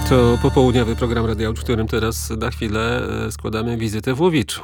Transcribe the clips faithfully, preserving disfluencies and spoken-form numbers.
To popołudniowy program radiowy, w którym teraz na chwilę składamy wizytę w Łowiczu.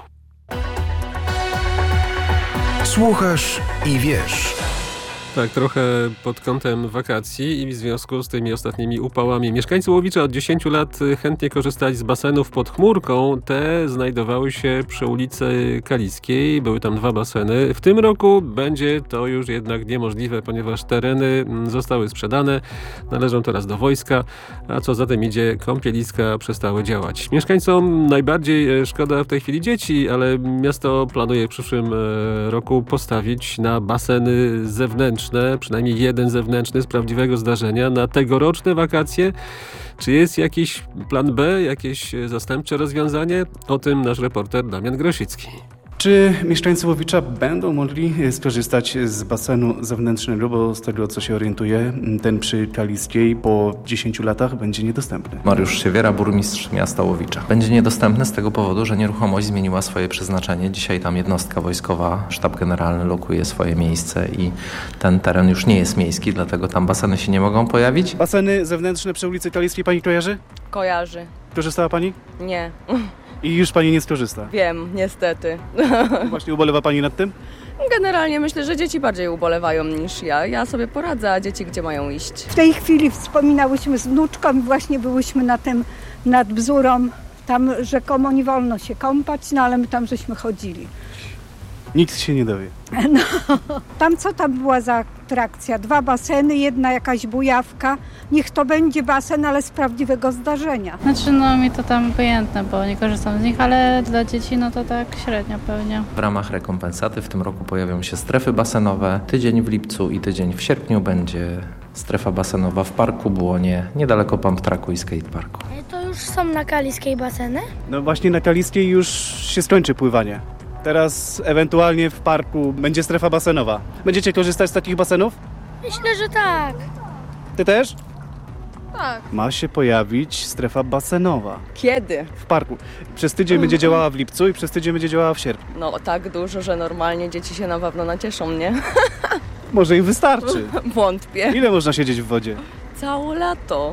Słuchasz i wiesz. Tak, trochę pod kątem wakacji i w związku z tymi ostatnimi upałami. Mieszkańcy Łowicza od dziesięciu lat chętnie korzystali z basenów pod chmurką. Te znajdowały się przy ulicy Kaliskiej. Były tam dwa baseny. W tym roku będzie to już jednak niemożliwe, ponieważ tereny zostały sprzedane. Należą teraz do wojska, a co za tym idzie, kąpieliska przestały działać. Mieszkańcom najbardziej szkoda w tej chwili dzieci, ale miasto planuje w przyszłym roku postawić na baseny zewnętrzne. Przynajmniej jeden zewnętrzny z prawdziwego zdarzenia na tegoroczne wakacje. Czy jest jakiś plan B, jakieś zastępcze rozwiązanie? O tym nasz reporter Damian Grosicki. Czy mieszkańcy Łowicza będą mogli skorzystać z basenu zewnętrznego, bo z tego co się orientuję, ten przy Kaliskiej po dziesięciu latach będzie niedostępny? Mariusz Siewiera, burmistrz miasta Łowicza. Będzie niedostępny z tego powodu, że nieruchomość zmieniła swoje przeznaczenie. Dzisiaj tam jednostka wojskowa, sztab generalny lokuje swoje miejsce i ten teren już nie jest miejski, dlatego tam baseny się nie mogą pojawić. Baseny zewnętrzne przy ulicy Kaliskiej pani kojarzy? Kojarzy. Korzystała pani? Nie. I już pani nie skorzysta? Wiem, niestety. Właśnie ubolewa pani nad tym? Generalnie myślę, że dzieci bardziej ubolewają niż ja. Ja sobie poradzę, a dzieci gdzie mają iść? W tej chwili wspominałyśmy z wnuczką i właśnie byłyśmy na tym, nad Bzurą. Tam rzekomo nie wolno się kąpać, no ale my tam żeśmy chodzili. Nikt się nie dowie. No, tam co tam była za atrakcja? Dwa baseny, jedna jakaś bujawka. Niech to będzie basen, ale z prawdziwego zdarzenia. Znaczy no mi to tam obojętne, bo nie korzystam z nich, ale dla dzieci no to tak średnio pewnie. W ramach rekompensaty w tym roku pojawią się strefy basenowe. Tydzień w lipcu i tydzień w sierpniu będzie strefa basenowa w Parku Błonie, niedaleko Pump Tracku i Skateparku. To już są na Kaliskiej baseny? No właśnie na Kaliskiej już się skończy pływanie. Teraz ewentualnie w parku będzie strefa basenowa. Będziecie korzystać z takich basenów? Myślę, że tak. Ty też? Tak. Ma się pojawić strefa basenowa Kiedy? w parku. Przez tydzień będzie działała w lipcu i przez tydzień będzie działała w sierpniu. No tak dużo, że normalnie dzieci się na pewno nacieszą, nie? Może im wystarczy. Wątpię. Ile można siedzieć w wodzie? Całe lato.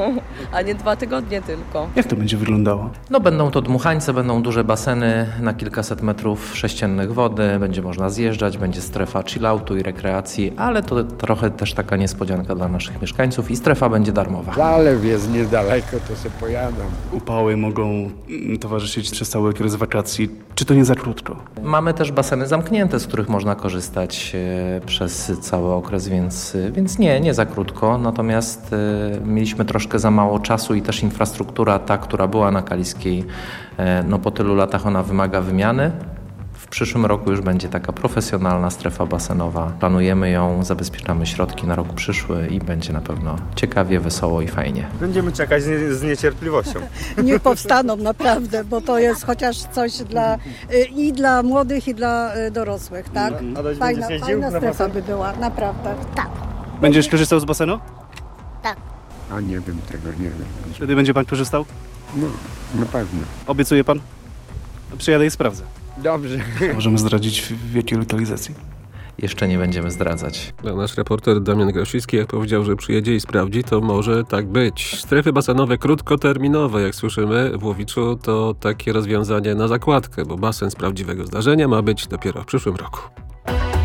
A nie dwa tygodnie tylko. Jak to będzie wyglądało? No będą to dmuchańce, będą duże baseny na kilkaset metrów sześciennych wody, będzie można zjeżdżać, będzie strefa chilloutu i rekreacji, ale to trochę też taka niespodzianka dla naszych mieszkańców i strefa będzie darmowa. Zalew jest niedaleko, to się pojadą. Upały mogą mm, towarzyszyć przez cały okres wakacji. Czy to nie za krótko? Mamy też baseny zamknięte, z których można korzystać e, przez cały okres, więc, więc nie, nie za krótko, natomiast e, mieliśmy troszkę za mało czasu i też infrastruktura ta, która była na Kaliskiej, e, no po tylu latach ona wymaga wymiany. W przyszłym roku już będzie taka profesjonalna strefa basenowa. Planujemy ją, zabezpieczamy środki na rok przyszły i będzie na pewno ciekawie, wesoło i fajnie. Będziemy czekać z, nie, z niecierpliwością. Niech powstaną naprawdę, bo to jest chociaż coś dla i dla młodych, i dla dorosłych, tak? Adaś Fajna, będzie jeździł fajna na strefa basen? by była, naprawdę. Tak. Będziesz korzystał z basenu? A nie wiem tego, nie wiem. Wtedy będzie pan korzystał? No, na pewno. Obiecuje pan? Przyjadę i sprawdzę. Dobrze. Możemy zdradzić w jakiej lokalizacji? Jeszcze nie będziemy zdradzać. A nasz reporter Damian Grosicki, jak powiedział, że przyjedzie i sprawdzi, to może tak być. Strefy basenowe krótkoterminowe, jak słyszymy w Łowiczu, to takie rozwiązanie na zakładkę, bo basen z prawdziwego zdarzenia ma być dopiero w przyszłym roku.